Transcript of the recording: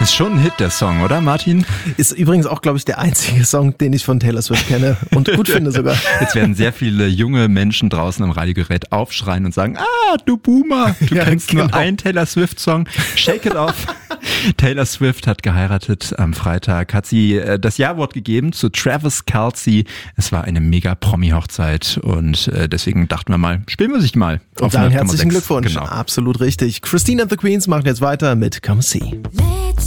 Ist schon ein Hit, der Song, oder Martin? Ist übrigens auch, glaube ich, der einzige Song, den ich von Taylor Swift kenne und gut finde sogar. Jetzt werden sehr viele junge Menschen draußen am Radiogerät aufschreien und sagen, du Boomer, du kennst nur einen Taylor Swift-Song, Shake It Off. Taylor Swift hat geheiratet. Am Freitag hat sie das Ja-Wort gegeben zu Travis Kelce. Es war eine mega Promi-Hochzeit und deswegen dachten wir mal, spielen wir sich mal. Und dann herzlichen Glückwunsch. Genau. Absolut richtig. Christine and the Queens machen jetzt weiter mit Come See. Let's